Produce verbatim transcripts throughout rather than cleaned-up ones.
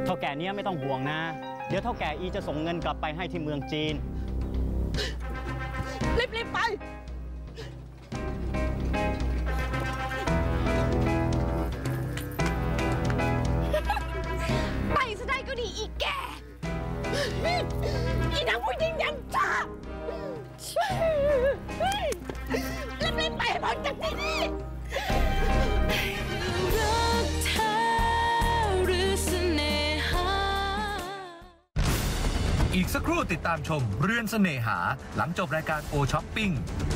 เท่าแก่เนี้ยไม่ต้องห่วงนะเดี๋ยวเท่าแก่อีจะส่งเงินกลับไปให้ที่เมืองจีนรีบๆไปไปซะได้ก็ดีอีกแกอีนางผู้หญิงยังจ้ารีบๆไปให้พ้นจากที่นี่อีกสักครู่ติดตามชมเรือนเสน่หาหลังจบรายการโอช้อปปิ้ง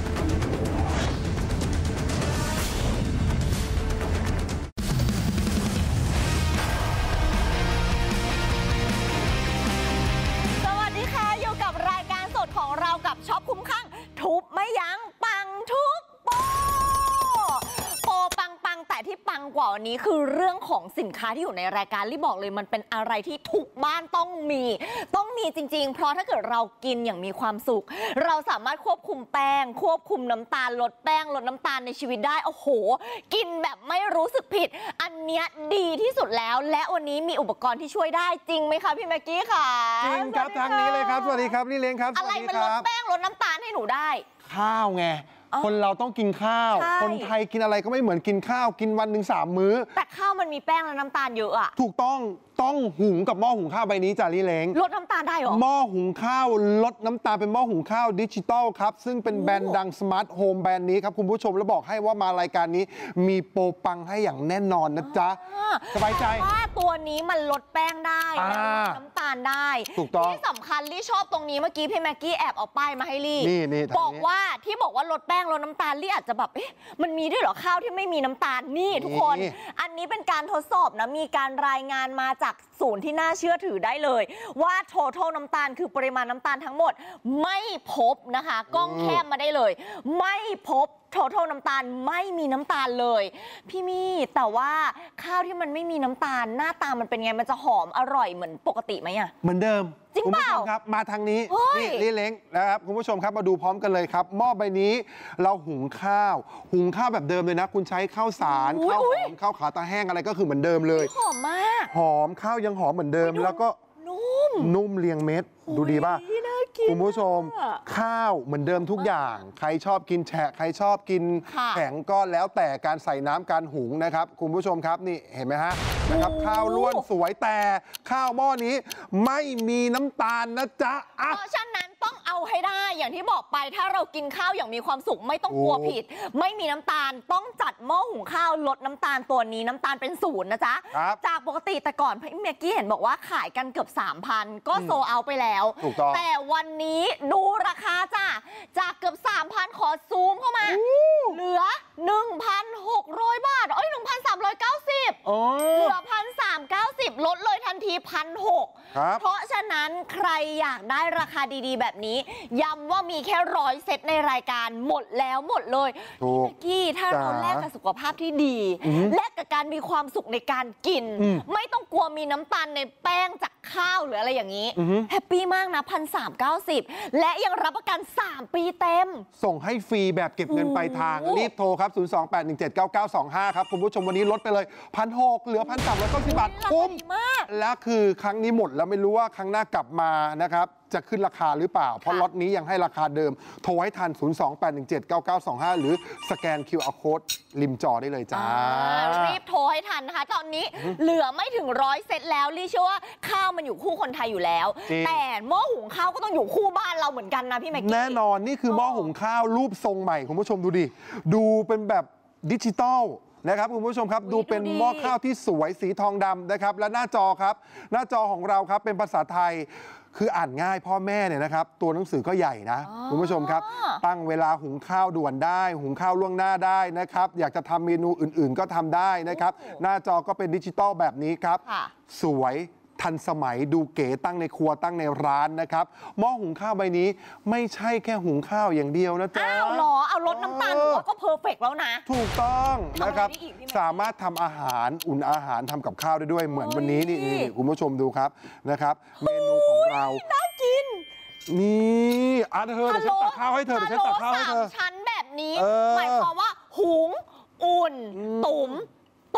สวัสดีค่ะอยู่กับรายการสดของเรากับช็อปคุ้มข้างทุบไม่ยั้งปังทุกโปโปปังปังแต่ที่ปังกว่าวันนี้คือเรื่องของสินค้าที่อยู่ในรายการรีบบอกเลยมันเป็นอะไรที่ทุกบ้านต้องมีต้องมีจริงๆเพราะถ้าเกิดเรากินอย่างมีความสุขเราสามารถควบคุมแป้งควบคุมน้ำตาลลดแป้งลดน้ำตาลในชีวิตได้โอ้โหกินแบบไม่รู้สึกผิดอันเนี้ยดีที่สุดแล้วและวันนี้มีอุปกรณ์ที่ช่วยได้จริงไหมคะพี่แม็กกี้ค่ะจริงครับทางนี้เลยครับสวัสดีครับนี่เล้งครับอะไรมันลดแป้งลดน้ำตาลให้หนูได้ข้าวไงคนเราต้องกินข้าวคนไทยกินอะไรก็ไม่เหมือนกินข้าวกินวันหนึ่งสามมื้อแต่ข้าวมันมีแป้งและน้ำตาลเยอะอะถูกต้องต้องหุงกับหม้อหุงข้าวใบนี้จ่าลี่เล้งลดน้ำตาลได้หรอหม้อหุงข้าวลดน้ำตาลเป็นหม้อหุงข้าวดิจิตอลครับซึ่งเป็นแบรนด์ดังสมาร์ทโฮมแบรนด์นี้ครับคุณผู้ชมแล้วบอกให้ว่ามารายการนี้มีโปรปังให้อย่างแน่นอนนะจ๊ะสบายใจว่าตัวนี้มันลดแป้งได้ลดน้ำตาลได้ถูกต้องที่สำคัญลี่ชอบตรงนี้เมื่อกี้พี่แม็กกี้แอบเอาป้ายมาให้ลี่นี่นี่บอกว่าที่บอกว่าลดแป้งลดน้ำตาลลี่อาจจะแบบเอ๊ะมันมีด้วยเหรอข้าวที่ไม่มีน้ำตาลนี่ทุกคนอันนี้เป็นการทดสอบนะมีการรายงานมาจากศูนย์ที่น่าเชื่อถือได้เลยว่า total น้ำตาลคือปริมาณน้ำตาลทั้งหมดไม่พบนะคะกล้องแคบมาได้เลยไม่พบtotal น้ำตาลไม่มีน้ำตาลเลยพี่มี่แต่ว่าข้าวที่มันไม่มีน้ำตาลหน้าตามันเป็นไงมันจะหอมอร่อยเหมือนปกติไหมอะเหมือนเดิมจริงเปล่าครับมาทางนี้นี่ลี่เล้งนะครับคุณผู้ชมครับมาดูพร้อมกันเลยครับหม้อใบนี้เราหุงข้าวหุงข้าวแบบเดิมเลยนะคุณใช้ข้าวสารข้าวหอมข้าวขาตาแห้งอะไรก็คือเหมือนเดิมเลยหอมมากหอมข้าวยังหอมเหมือนเดิมแล้วก็นุ่มนุ่มเรียงเม็ดดูดีป่ะคุณผู้ชมข้าวเหมือนเดิมทุกอย่างใครชอบกินแฉะใครชอบกินแข็งก็แล้วแต่การใส่น้ำการหุงนะครับคุณผู้ชมครับนี่เห็นไหมฮะนะครับข้าวล้วนสวยแต่ข้าวหม้อนี้ไม่มีน้ำตาลนะจ๊ะเพราะฉะนั้นต้องเอาให้ได้อย่างที่บอกไปถ้าเรากินข้าวอย่างมีความสุขไม่ต้องกลัวผิดไม่มีน้ำตาลต้องจัดหม้อหุงข้าวลดน้ำตาลตัวนี้น้ำตาลเป็นศูนย์นะจ๊ะจากปกติแต่ก่อนพี่เมกกี้เห็นบอกว่าขายกันเกือบ สามพัน ก็โซเอาไปแล้วแต่วันนี้ดูราคาจ้ะจากเกือบ สามพัน ขอซูมเข้ามาเหลือ หนึ่งพันหกร้อย บาทเอ้ย หนึ่งพันสามร้อยเก้าสิบ เหลือ หนึ่งพันสามร้อยเก้าสิบ ลดเลยทันที หนึ่งพันหกร้อย เพราะฉะนั้นใครอยากได้ราคาดีๆแบบนี้ย้ำว่ามีแค่ร้อยเซตในรายการหมดแล้วหมดเลยพี่กี้ถ้าเราแลกกับสุขภาพที่ดีแลกกับการมีความสุขในการกินไม่ต้องกลัวมีน้ำตาลในแป้งจากข้าวหรืออะไรอย่างนี้แฮปปี้มากนะ หนึ่งพันสามร้อยเก้าสิบ และยังรับประกันสามปีเต็มส่งให้ฟรีแบบเก็บเงินปลายทางรีบโทรครับศูนย์ สอง แปด หนึ่ง เจ็ด เก้า เก้า สอง ห้าครับคุณผู้ชมวันนี้ลดไปเลย หนึ่งพันหกร้อย เหลือ หนึ่งพันสามร้อยเก้าสิบ บาทคุ้มและคือครั้งนี้หมดแล้วไม่รู้ว่าครั้งหน้ากลับมานะครับจะขึ้นราคาหรือเปล่าเพราะล็อตนี้ยังให้ราคาเดิมโทรให้ทันศูนย์ สอง แปด หนึ่ง เจ็ด เก้า เก้า สอง ห้าหรือสแกน คิว อาร์ Code ริมจอได้เลยจ้ารีบโทรให้ทันนะคะตอนนี้เหลือไม่ถึงร้อยเซตแล้วลี่เชื่อว่าข้าวมันอยู่คู่คนไทยอยู่แล้วแต่หม้อหุงข้าวก็ต้องอยู่คู่บ้านเราเหมือนกันนะพี่แม็กกี้แน่นอนนี่คือหม้อหุงข้าวรูปทรงใหม่คุณผู้ชมดูดิดูเป็นแบบดิจิตอลนะครับคุณผู้ชมครับดูเป็นหม้อข้าวที่สวยสีทองดำนะครับและหน้าจอครับหน้าจอของเราครับเป็นภาษาไทยคืออ่านง่ายพ่อแม่เนี่ยนะครับตัวหนังสือก็ใหญ่นะคุณผู้ชมครับตั้งเวลาหุงข้าวด่วนได้หุงข้าวล่วงหน้าได้นะครับอยากจะทำเมนูอื่นๆก็ทำได้นะครับหน้าจอก็เป็นดิจิตอลแบบนี้ครับสวยทันสมัยดูเก๋ตั้งในครัวตั้งในร้านนะครับหม้อหุงข้าวใบนี้ไม่ใช่แค่หุงข้าวอย่างเดียวนะจ๊ะอ้าวหรอเอาลดน้ำตาลก็เพอร์เฟกต์แล้วนะถูกต้องนะครับสามารถทำอาหารอุ่นอาหารทำกับข้าวได้ด้วยเหมือนวันนี้นี่นี่คุณผู้ชมดูครับนะครับเมนูของเราน่ากินนี่อ่ะเธอเดี๋ยวฉันตักข้าวให้เธอเดี๋ยวฉันตักข้าวให้เธอชั้นแบบนี้หมายความว่าหุงอุ่นตุ๋มต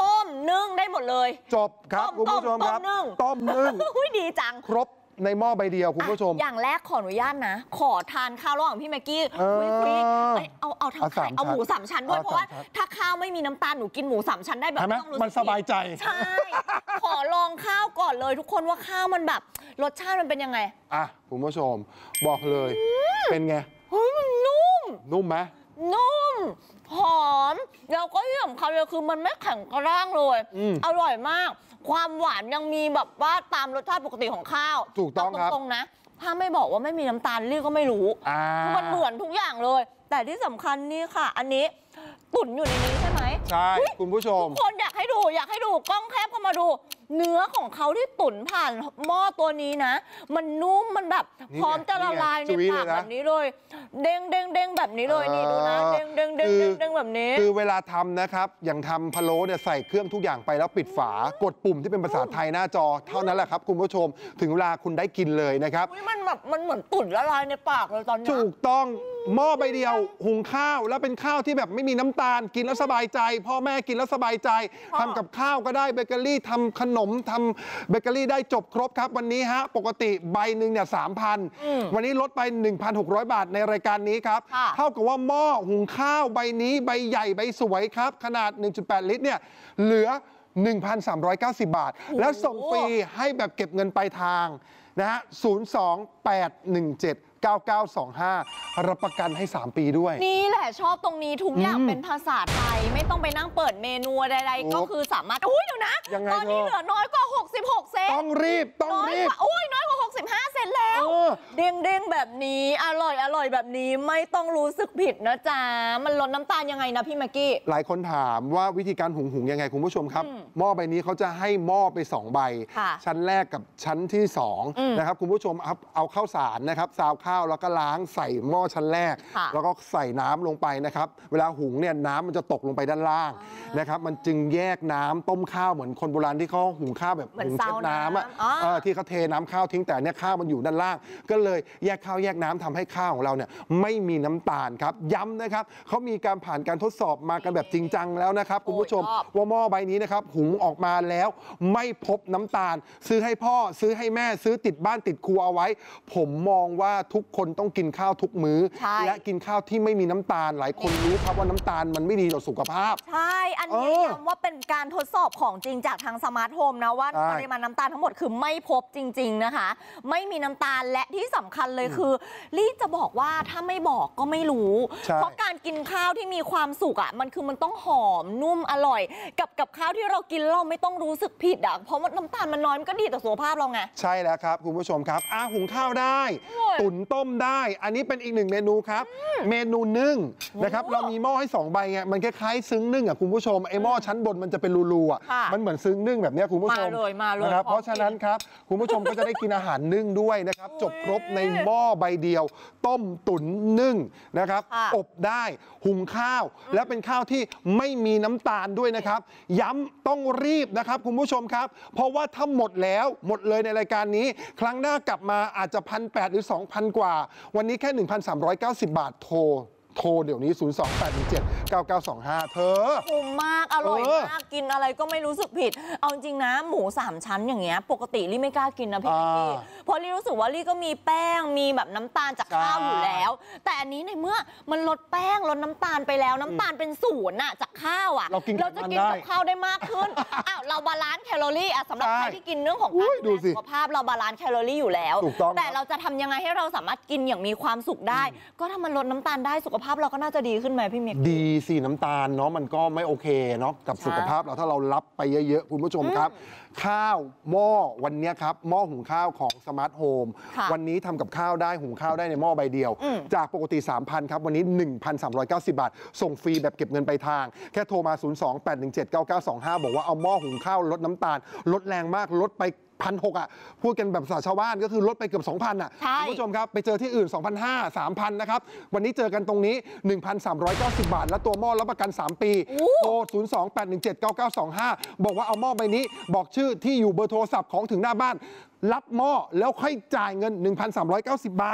ต้มนึ่งได้หมดเลยจบครับคุณผู้ชมครับต้มนึ่งอุ้ยดีจังครบในหม้อใบเดียวคุณผู้ชมอย่างแรกขออนุญาตนะ ขอทานข้าวระหว่างพี่แม็กกี้คุยคุยเอาเอาทั้งไข่เอาหมูสามชั้นด้วยเพราะว่าถ้าข้าวไม่มีน้ำตาลหนูกินหมูสามชั้นได้แบบไม่ต้องรู้สึกมันสบายใจใช่ขอลองข้าวก่อนเลยทุกคนว่าข้าวมันแบบรสชาติมันเป็นยังไงอ่ะคุณผู้ชมบอกเลยเป็นไงเฮ้ยมันนุ่มนุ่มไหมนุ่มหอมแล้วก็ที่สำคัญเลยคือมันไม่แข็งกระด้างเลยอร่อยมากความหวานยังมีแบบว่าตามรสชาติปกติของข้าวถูกต้องครับตรงๆนะถ้าไม่บอกว่าไม่มีน้ำตาลลี่ก็ไม่รู้มันเหมือนทุกอย่างเลยแต่ที่สำคัญนี่ค่ะอันนี้ตุ๋นอยู่ในนี้ใช่ไหมใช่คุณผู้ชมทุกคนอยากให้ดูอยากให้ดูกล้องแคบเข้ามาดูเนื้อของเขาที่ตุ๋นผ่านหม้อตัวนี้นะมันนุ่มมันแบบพร้อมจะละลายในปากแบบนี้เลยเด้งเด้งเด้งแบบนี้เลยนี่ดูนะเด้งเด้งเด้งเด้งแบบนี้คือเวลาทำนะครับอย่างทำพะโล้เนี่ยใส่เครื่องทุกอย่างไปแล้วปิดฝากดปุ่มที่เป็นภาษาไทยหน้าจอเท่านั้นแหละครับคุณผู้ชมถึงเวลาคุณได้กินเลยนะครับมันแบบมันเหมือนตุ๋นละลายในปากเลยตอนนี้ถูกต้องหม้อใบเดียวหุงข้าวแล้วเป็นข้าวที่แบบไม่มีน้ำตาลกินแล้วสบายใจพ่อแม่กินแล้วสบายใจทำกับข้าวก็ได้เบเกอรี่ทำขนมทำเบเกอรี่ได้จบครบครับวันนี้ฮะปกติใบหนึ่งเนี่ยสามพันวันนี้ลดไป หนึ่งพันหกร้อย บาทในรายการนี้ครับเท่ากับว่าหม้อหุงข้าวใบนี้ใบใหญ่ใบสวยครับขนาด หนึ่งจุดแปด ลิตรเนี่ยเหลือ หนึ่งพันสามร้อยเก้าสิบ บาทแล้วส่งฟรีให้แบบเก็บเงินปลายทางนะฮะศูนย์ สอง แปด หนึ่ง เจ็ด เก้า เก้า สอง ห้ารับประกันให้สามปีด้วยนี่แหละชอบตรงนี้ทุกอย่างเป็นภาษาไทยไม่ต้องไปนั่งเปิดเมนูใดๆก็คือสามารถอุ้ยเดี๋ยวนะตอนนี้เหลือน้อยกว่าหกสิบหกเซนต้องรีบต้องรีบอุ้ยน้อยกว่าหกสิบห้าเซนแล้วเด้งเด้งแบบนี้อร่อยอร่อยแบบนี้ไม่ต้องรู้สึกผิดนะจ๊ะมันลดน้ำตาลยังไงนะพี่แม็กกี้หลายคนถามว่าวิธีการหุงหุงยังไงคุณผู้ชมครับหม้อใบนี้เขาจะให้หม้อไปสองใบชั้นแรกกับชั้นที่สองนะครับคุณผู้ชมเอาข้าวสารนะครับซาวข้าวแล้วก็ล้างใส่หม้อชั้นแรกแล้วก็ใส่น้ำลงไปนะครับเวลาหุงเนี่ยน้ำมันจะตกลงไปด้านล่างนะครับมันจึงแยกน้ำต้มข้าวเหมือนคนโบราณที่เขาหุงข้าวแบบหุงเช็ดน้ำอ่ะที่เขาเทน้ำข้าวทิ้งแต่เนี่ยข้าวมันอยู่ด้านล่างก็เลยแยกข้าวแยกน้ำทำให้ข้าวของเราเนี่ยไม่มีน้ำตาลครับย้ำนะครับเขามีการผ่านการทดสอบมากันแบบจริงจังแล้วนะครับคุณผู้ชมว่าหม้อใบนี้นะครับหุงออกมาแล้วไม่พบน้ำตาลซื้อให้พ่อซื้อให้แม่ซื้อติดบ้านติดครัวเอาไว้ผมมองว่าทุกคนต้องกินข้าวทุกมื้อและกินข้าวที่ไม่มีน้ำตาลหลายคนรู้ครับว่าน้ำตาลมันไม่ดีต่อสุขภาพใช่อันนี้ย้ำว่าเป็นการทดสอบของจริงจากทางสมาร์ทโฮมนะว่าปริมาณน้ำตาลทั้งหมดคือไม่พบจริงๆนะคะไม่มีน้ำตาลและที่สำคัญเลยคือลี่จะบอกว่าถ้าไม่บอกก็ไม่รู้เพราะการกินข้าวที่มีความสุขอ่ะมันคือมันต้องหอมนุ่มอร่อยกับกับข้าวที่เรากินเราไม่ต้องรู้สึกผิดอ่ะเพราะว่าน้ำตาลมันน้อยมันก็ดีต่อสุขภาพเราไงใช่แล้วครับคุณผู้ชมครับอาหุงข้าวได้ตุ๋นต้มได้อันนี้เป็นอีกหนึ่งเมนูครับเมนูนึ่งนะครับเรามีหม้อให้สองใบไงมันคล้ายๆซึ้งนึ่งอ่ะคุณผู้ชมไอ้หม้อชั้นบนมันจะเป็นรูๆอ่ะมันเหมือนซึ้งนึ่งแบบนี้คุณผู้ชมนะครับเพราะฉะนั้นครับคุณผู้ชมก็จะได้กินอาหารนึ่งด้วยนะครับจบครบในหม้อใบเดียวต้มตุ๋นนึ่งนะครับอบได้หุงข้าวและเป็นข้าวที่ไม่มีน้ำตาลด้วยนะครับย้ำต้องรีบนะครับคุณผู้ชมครับเพราะว่าถ้าหมดแล้วหมดเลยในรายการนี้ครั้งหน้ากลับมาอาจจะพันแปดหรือสองพันกว่าวันนี้แค่ หนึ่งพันสามร้อยเก้าสิบ บาทโทรโทรเดี๋ยวนี้ ศูนย์ สอง แปด หนึ่ง เจ็ด เก้า เก้า สอง ห้า เธอคุ้มมากอร่อยมากกินอะไรก็ไม่รู้สึกผิดเอาจริงนะหมูสามชั้นอย่างเงี้ยปกติลี่ไม่กล้ากินนะพี่พี่เพราะลี่รู้สึกว่าลี่ก็มีแป้งมีแบบน้ำตาลจากข้าวอยู่แล้วแต่อันนี้ในเมื่อมันลดแป้งลดน้ำตาลไปแล้วน้ำตาลเป็นศูนย์อะจากข้าวอะเราจะกินกับข้าวได้มากขึ้นอ้าวเราบาลานซ์แคลอรี่อะสำหรับใครที่กินเรื่องของการดูแลสุขภาพเราบาลานซ์แคลอรี่อยู่แล้วแต่เราจะทำยังไงให้เราสามารถกินอย่างมีความสุขได้ก็ถ้ามันลดน้ำตาลได้สุขภาพเราก็น่าจะดีขึ้นไหมพี่เมกดีสิน้ำตาลเนาะมันก็ไม่โอเคเนาะกับสุขภาพเราถ้าเรารับไปเยอะๆคุณผู้ชมครับข้าวหม้อวันนี้ครับหม้อหุงข้าวของสมาร์ทโฮมวันนี้ทำกับข้าวได้หุงข้าวได้ในหม้อใบเดียวจากปกติ สามพัน ครับวันนี้ หนึ่งพันสามร้อยเก้าสิบ บาทส่งฟรีแบบเก็บเงินไปทางแค่โทรมา ศูนย์ สอง แปด หนึ่ง เจ็ด เก้า เก้า สอง ห้า บอกว่าเอาหม้อหุงข้าวลดน้ำตาลลดแรงมากลดไปพันหกอ่ะพูดกันแบบภาษาชาวบ้านก็คือลดไปเกือบ สองพัน อ่ะคุณผู้ชมครับไปเจอที่อื่น สองพันห้าร้อย สามพัน นะครับวันนี้เจอกันตรงนี้ หนึ่งพันสามร้อยเก้าสิบ บาทและตัวหม้อรับประกันสามปีโทร ศูนย์ สอง แปด หนึ่ง เจ็ด เก้า เก้า สอง ห้า บอกว่าเอาหม้อใบนี้บอกชื่อที่อยู่เบอร์โทรศัพท์ของถึงหน้าบ้านรับหม้อแล้วค่อยจ่ายเงิน หนึ่งพันสามร้อยเก้าสิบ บาทถ้าจ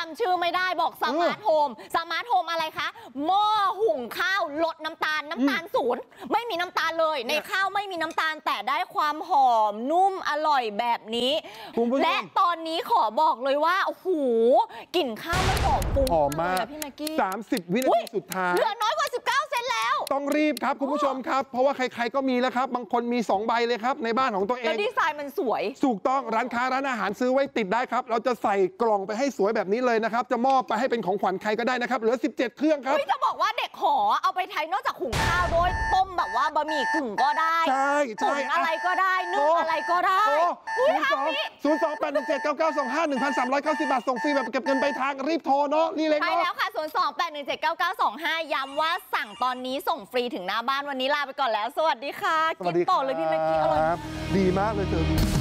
ำชื่อไม่ได้บอกสมาร์ทโฮมสมาร์ทโฮมอะไรคะหม้อหุงข้าวลดน้ำตาลน้ำตาลศูนย์ไม่มีน้ำตาลเลยในข้าวไม่มีน้ำตาลแต่ได้ความหอมนุ่มอร่อยแบบนี้และตอนนี้ขอบอกเลยว่าโอ้โหกลิ่นข้าวมันหอมฟุ้งหอมมากพี่แม็กกี้สามสิบวินาทีสุดท้ายเหลือน้อยกว่าสิบเก้าเซนแล้วต้องรีบครับคุณผู้ชมครับเพราะว่าใครๆก็มีแล้วครับบางคนมีสองใบเลยครับในบ้านของตัวเองแล้วดีไซน์มันสวยถูกต้องร้านค้าร้านอาหารซื้อไว้ติดได้ครับเราจะใส่กล่องไปให้สวยแบบนี้เลยนะครับจะมอบไปให้เป็นของขวัญใครก็ได้นะครับเหลือสิบเจ็ดเครื่องครับจะบอกว่าเด็กหอเอาไปใช้นอกจากหุงข้าวด้วยต้มแบบว่าบะหมี่กึ่งก็ได้ใช่ใช่อะไรก็ได้นึ่งอะไรก็ได้ศูนย์สองศูนย์สองแปดหนึ่งเจ็ดเก้าเก้าสองห้าหนึ่งพันสามร้อยเก้าสิบบาทส่งฟรีแบบเก็บเงินไปทางรีบโทรเนาะนี่เลยเนาะใช่แล้วค่ะศูนย์สองแปดหนึ่งเจ็ดเก้าเก้าสองห้าย้ำว่าสั่งตอนนี้ส่งฟรีถึงหน้าบ้านวันนี้ลาไปก่อนแล้วสวัสดีค่ะกินต่อเลยพี่แม็กกี้อร่อยดีมากเลยเธอ